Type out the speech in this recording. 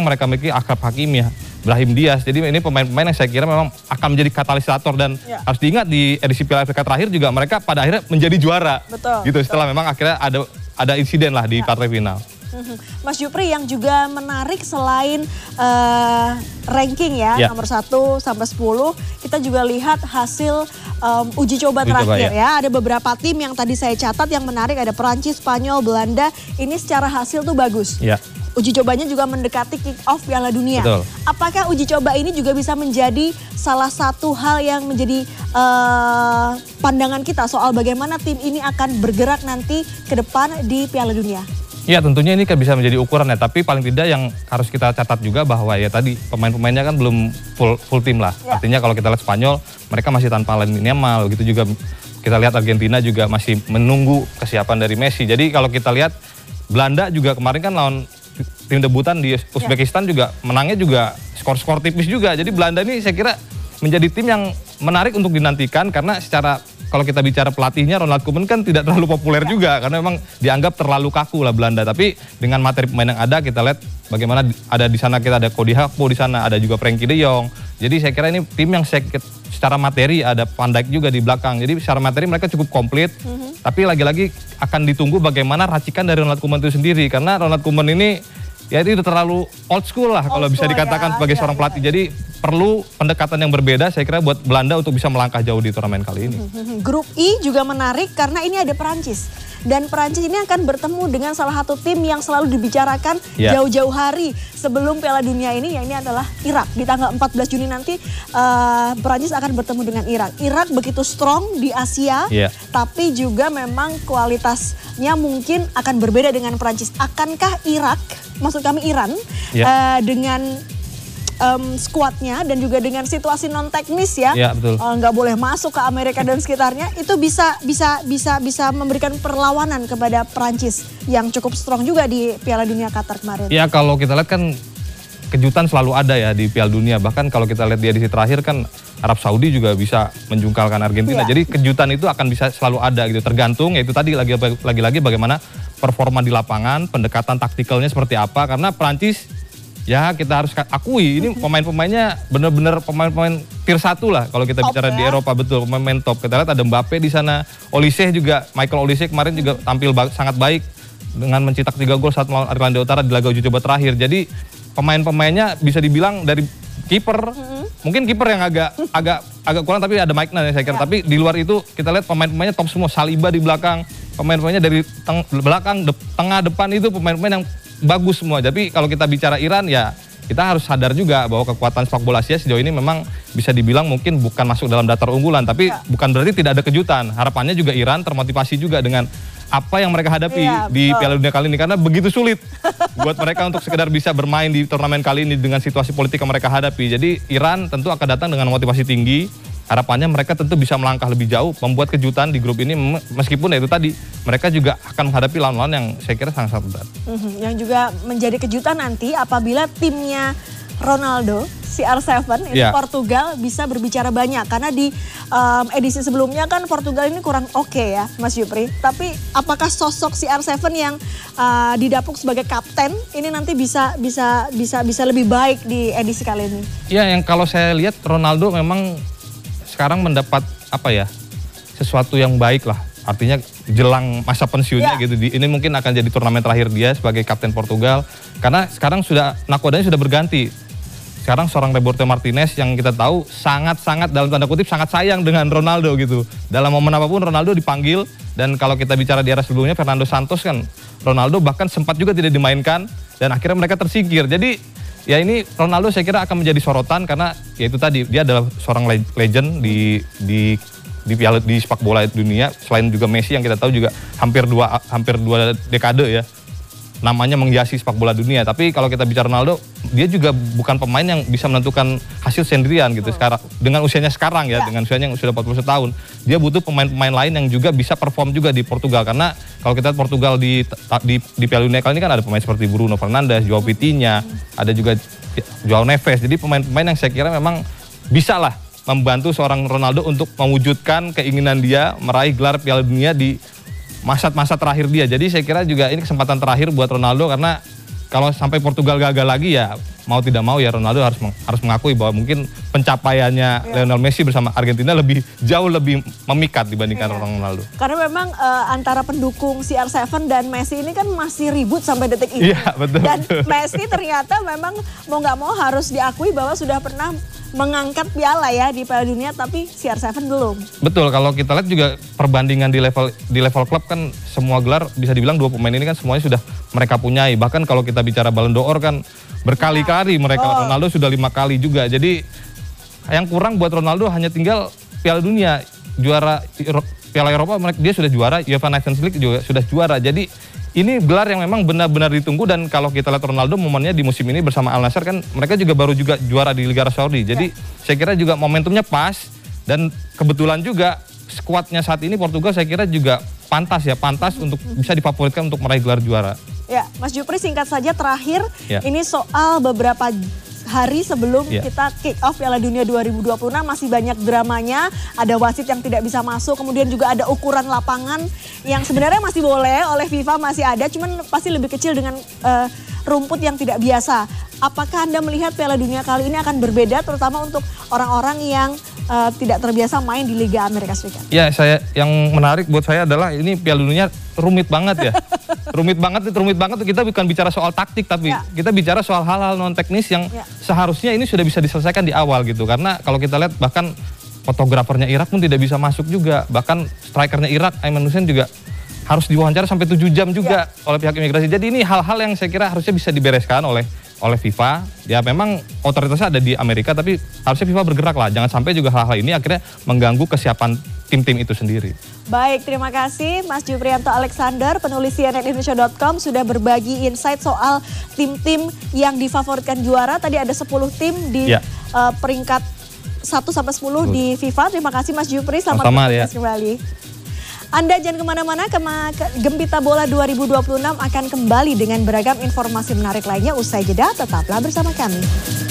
mereka memiliki Achraf Hakimi ya, Brahim Diaz. Jadi ini pemain-pemain yang saya kira memang akan menjadi katalisator dan harus diingat di edisi Piala Afrika terakhir juga mereka pada akhirnya menjadi juara. Betul. Gitu setelah memang akhirnya ada insiden lah di partai final. Mas Jupri, yang juga menarik selain ranking ya, nomor 1 sampai 10, kita juga lihat hasil uji coba terakhir ya. Ada beberapa tim yang tadi saya catat yang menarik, ada Perancis, Spanyol, Belanda. Ini secara hasil tuh bagus. Uji cobanya juga mendekati kick-off Piala Dunia. Betul. Apakah uji coba ini juga bisa menjadi salah satu hal yang menjadi pandangan kita soal bagaimana tim ini akan bergerak nanti ke depan di Piala Dunia? Ya tentunya ini kan bisa menjadi ukuran ya, tapi paling tidak yang harus kita catat juga bahwa ya tadi pemain-pemainnya kan belum full tim lah. Artinya kalau kita lihat Spanyol, mereka masih tanpa Lamine Yamal, gitu juga kita lihat Argentina juga masih menunggu kesiapan dari Messi. Jadi kalau kita lihat Belanda juga kemarin kan lawan tim debutan di Uzbekistan juga menangnya juga skor-skor tipis juga. Jadi Belanda ini saya kira menjadi tim yang menarik untuk dinantikan karena secara kalau kita bicara pelatihnya Ronald Koeman kan tidak terlalu populer juga karena memang dianggap terlalu kaku lah Belanda. Tapi dengan materi pemain yang ada kita lihat bagaimana ada di sana, kita ada Cody Gakpo di sana, ada juga Frenkie de Jong. Jadi saya kira ini tim yang secara materi ada Van Dijk juga di belakang. Jadi secara materi mereka cukup komplit. Tapi lagi-lagi akan ditunggu bagaimana racikan dari Ronald Koeman itu sendiri karena Ronald Koeman ini ya itu terlalu old school lah kalau bisa dikatakan sebagai seorang pelatih. Jadi perlu pendekatan yang berbeda saya kira buat Belanda untuk bisa melangkah jauh di turnamen kali ini. Grup I juga menarik karena ini ada Perancis. Dan Perancis ini akan bertemu dengan salah satu tim yang selalu dibicarakan jauh-jauh hari sebelum Piala Dunia ini, ya ini adalah Irak. Di tanggal 14 Juni nanti Perancis akan bertemu dengan Irak. Irak begitu strong di Asia, tapi juga memang kualitasnya mungkin akan berbeda dengan Perancis. Akankah Irak, maksud kami Iran, dengan skuadnya dan juga dengan situasi non teknis nggak boleh masuk ke Amerika dan sekitarnya, itu bisa memberikan perlawanan kepada Perancis yang cukup strong juga di Piala Dunia Qatar kemarin. Ya kalau kita lihat kan kejutan selalu ada ya di Piala Dunia, bahkan kalau kita lihat di edisi terakhir kan Arab Saudi juga bisa menjungkalkan Argentina. Jadi kejutan itu akan bisa selalu ada gitu, tergantung yaitu tadi lagi-lagi bagaimana performa di lapangan, pendekatan taktikalnya seperti apa, karena Perancis ya kita harus akui ini pemain-pemainnya benar-benar pemain-pemain tier 1 lah kalau kita bicara di Eropa, betul pemain top. Kita lihat ada Mbappe di sana, Olise juga, Michael Olise kemarin juga tampil sangat baik dengan mencetak 3 gol saat melawan Irlandia Utara di laga uji coba terakhir. Jadi pemain-pemainnya bisa dibilang dari kiper, mungkin kiper yang agak kurang tapi ada Mike Nance saya kira. Tapi di luar itu kita lihat pemain-pemainnya top semua, Saliba di belakang, pemain-pemainnya dari belakang, tengah, depan itu pemain-pemain yang bagus semua. Tapi kalau kita bicara Iran ya kita harus sadar juga bahwa kekuatan sepak bola Asia sejauh ini memang bisa dibilang mungkin bukan masuk dalam daftar unggulan, tapi bukan berarti tidak ada kejutan. Harapannya juga Iran termotivasi juga dengan apa yang mereka hadapi di Piala Dunia kali ini karena begitu sulit buat mereka untuk sekedar bisa bermain di turnamen kali ini dengan situasi politik yang mereka hadapi. Jadi Iran tentu akan datang dengan motivasi tinggi. Harapannya mereka tentu bisa melangkah lebih jauh, membuat kejutan di grup ini meskipun ya itu tadi mereka juga akan menghadapi lawan-lawan yang saya kira sangat-sangat berat. Yang juga menjadi kejutan nanti apabila timnya Ronaldo, CR7 ini Portugal bisa berbicara banyak karena di edisi sebelumnya kan Portugal ini kurang oke ya Mas Jupri. Tapi apakah sosok CR7 yang didapuk sebagai kapten ini nanti bisa lebih baik di edisi kali ini? Ya yang kalau saya lihat Ronaldo memang sekarang mendapat sesuatu yang baik lah, artinya jelang masa pensiunnya gitu. Ini mungkin akan jadi turnamen terakhir dia sebagai kapten Portugal karena sekarang nakodanya sudah berganti. Sekarang seorang Roberto Martinez yang kita tahu sangat-sangat dalam tanda kutip sangat sayang dengan Ronaldo gitu. Dalam momen apapun Ronaldo dipanggil, dan kalau kita bicara di era sebelumnya Fernando Santos kan Ronaldo bahkan sempat juga tidak dimainkan dan akhirnya mereka tersingkir. Jadi ya ini Ronaldo saya kira akan menjadi sorotan karena ya itu tadi dia adalah seorang legend di sepak bola dunia, selain juga Messi yang kita tahu juga hampir dua dekade ya namanya menghiasi sepak bola dunia. Tapi kalau kita bicara Ronaldo, dia juga bukan pemain yang bisa menentukan hasil sendirian gitu sekarang dengan usianya sekarang ya, dengan usianya yang sudah 41 tahun. Dia butuh pemain-pemain lain yang juga bisa perform juga di Portugal karena kalau kita lihat Portugal di Piala Dunia kali ini kan ada pemain seperti Bruno Fernandes, Joao Vitinha, ada juga Joao Neves. Jadi pemain-pemain yang saya kira memang bisa lah membantu seorang Ronaldo untuk mewujudkan keinginan dia meraih gelar Piala Dunia di masa terakhir dia. Jadi saya kira juga ini kesempatan terakhir buat Ronaldo karena kalau sampai Portugal gagal lagi ya mau tidak mau ya Ronaldo harus mengakui bahwa mungkin pencapaiannya Lionel Messi bersama Argentina jauh lebih memikat dibandingkan Ronaldo. Karena memang antara pendukung CR7 dan Messi ini kan masih ribut sampai detik ini. Iya, betul. Dan Messi ternyata memang mau nggak mau harus diakui bahwa sudah pernah mengangkat piala ya di Piala Dunia, tapi CR7 belum. Betul, kalau kita lihat juga perbandingan di level klub kan semua gelar bisa dibilang dua pemain ini kan semuanya sudah mereka punyai. Bahkan kalau kita bicara Ballon d'Or kan berkali-kali mereka, Ronaldo sudah 5 kali juga. Jadi yang kurang buat Ronaldo hanya tinggal Piala Dunia, juara Piala Eropa dia sudah juara, UEFA Nations League juga sudah juara. Jadi ini gelar yang memang benar-benar ditunggu, dan kalau kita lihat Ronaldo momennya di musim ini bersama Al Nassr kan mereka juga baru juara di Liga Arab Saudi. Jadi saya kira juga momentumnya pas, dan kebetulan juga skuadnya saat ini Portugal saya kira juga pantas untuk bisa difavoritkan untuk meraih gelar juara. Ya, Mas Jupri singkat saja terakhir, ini soal beberapa hari sebelum kita kick off Piala Dunia 2026 masih banyak dramanya, ada wasit yang tidak bisa masuk, kemudian juga ada ukuran lapangan yang sebenarnya masih boleh oleh FIFA, masih ada, cuman pasti lebih kecil dengan rumput yang tidak biasa. Apakah Anda melihat Piala Dunia kali ini akan berbeda, terutama untuk orang-orang yang tidak terbiasa main di Liga Amerika Serikat? Ya, yang menarik buat saya adalah ini Piala Dunia rumit banget ya. rumit banget kita bukan bicara soal taktik, tapi kita bicara soal hal-hal non teknis yang seharusnya ini sudah bisa diselesaikan di awal gitu. Karena kalau kita lihat bahkan fotografernya Irak pun tidak bisa masuk juga, bahkan strikernya Irak Ayman Hussein juga harus diwawancara sampai 7 jam juga oleh pihak imigrasi. Jadi ini hal-hal yang saya kira harusnya bisa dibereskan oleh FIFA. Ya memang otoritasnya ada di Amerika, tapi harusnya FIFA bergerak lah. Jangan sampai juga hal-hal ini akhirnya mengganggu kesiapan tim-tim itu sendiri. Baik, terima kasih Mas Juprianto Alexander, penulis cnnindonesia.com sudah berbagi insight soal tim-tim yang difavoritkan juara. Tadi ada 10 tim di peringkat 1 sampai 10 di FIFA. Terima kasih Mas Jupri, selamat bertugas kembali. Anda jangan kemana-mana, Gempita Bola 2026 akan kembali dengan beragam informasi menarik lainnya usai jeda. Tetaplah bersama kami.